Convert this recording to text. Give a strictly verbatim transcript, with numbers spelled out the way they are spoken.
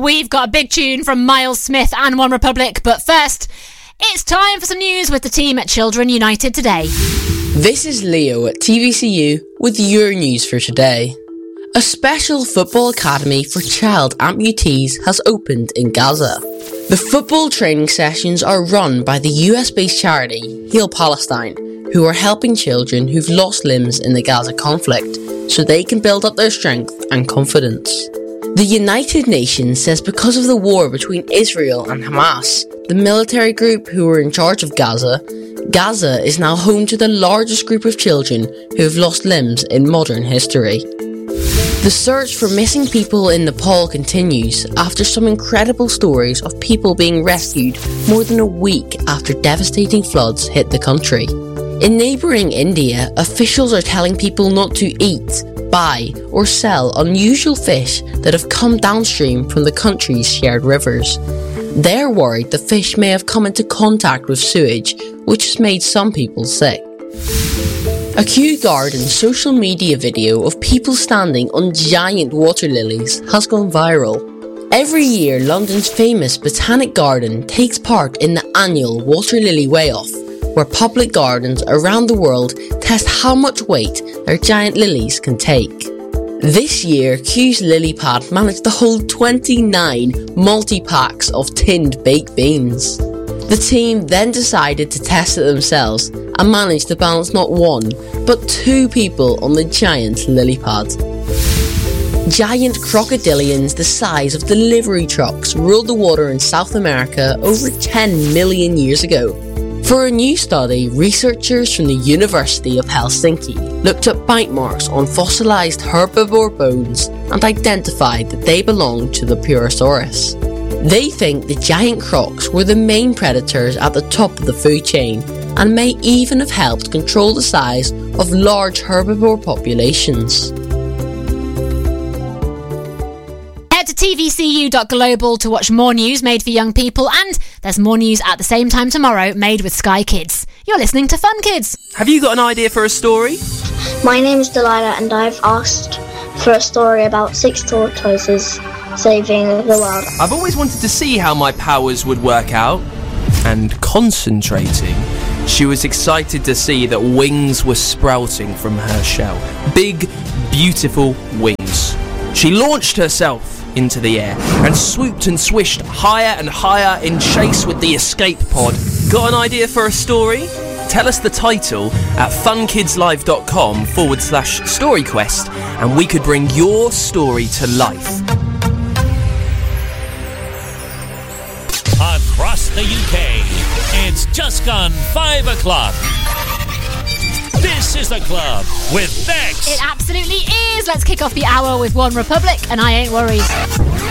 we've got a big tune from Miles Smith and One Republic, but first, it's time for some news with the team at Children United today. This is Leo at T V C U with your news for today. A special football academy for child amputees has opened in Gaza. The football training sessions are run by the U S-based charity Heal Palestine, who are helping children who've lost limbs in the Gaza conflict so they can build up their strength and confidence. The United Nations says because of the war between Israel and Hamas, the military group who are in charge of Gaza, Gaza is now home to the largest group of children who have lost limbs in modern history. The search for missing people in Nepal continues after some incredible stories of people being rescued more than a week after devastating floods hit the country. In neighbouring India, officials are telling people not to eat, buy or sell unusual fish that have come downstream from the country's shared rivers. They're worried the fish may have come into contact with sewage, which has made some people sick. A Kew Garden social media video of people standing on giant water lilies has gone viral. Every year, London's famous Botanic Garden takes part in the annual Water Lily Weigh-Off, where public gardens around the world test how much weight their giant lilies can take. This year, Kew's lily pad managed to hold twenty-nine multi-packs of tinned baked beans. The team then decided to test it themselves and managed to balance not one, but two people on the giant lily pad. Giant crocodilians the size of delivery trucks ruled the water in South America over ten million years ago. For a new study, researchers from the University of Helsinki looked at bite marks on fossilised herbivore bones and identified that they belonged to the Purosaurus. They think the giant crocs were the main predators at the top of the food chain and may even have helped control the size of large herbivore populations. Head to T V C U dot global to watch more news made for young people, and there's more news at the same time tomorrow made with Sky Kids. You're listening to Fun Kids. Have you got an idea for a story? My name is Delilah and I've asked for a story about six tortoises saving the world. I've always wanted to see how my powers would work out. And concentrating, she was excited to see that wings were sprouting from her shell. Big, beautiful wings. She launched herself into the air and swooped and swished higher and higher in chase with the escape pod. Got an idea for a story? Tell us the title at funkidslive.com forward slash storyquest and we could bring your story to life. Across the U K, it's just gone five o'clock. This is The Club with Bex. It absolutely is. Let's kick off the hour with One Republic, and I ain't worried.